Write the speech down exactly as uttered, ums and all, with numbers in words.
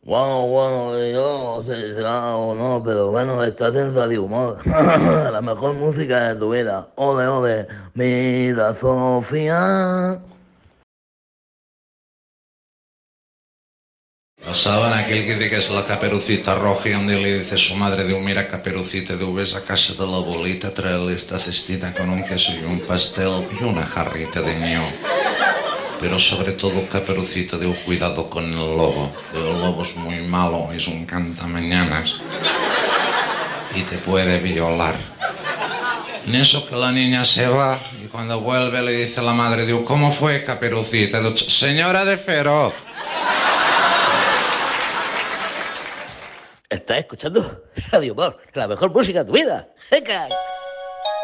Bueno, bueno, yo no sé si será o no, pero bueno, estás en Radio Humor. La mejor música de tu vida. Ole, ole. Mira, Sofía. ¿No saben aquel que dice que es la Caperucita Roja y donde le dice su madre de un mira Caperucita de ves a casa de la abuelita, traerle esta cestita con un queso y un pastel y una jarrita de miel? Pero sobre todo, Caperucita, de cuidado con el lobo. El lobo es muy malo, es un cantamañanas y te puede violar. En eso que la niña se va y cuando vuelve le dice a la madre, digo, ¿cómo fue, Caperucita? Digo, señora de Feroz. Estás escuchando Radio Humor, la mejor música de tu vida. ¡Venga!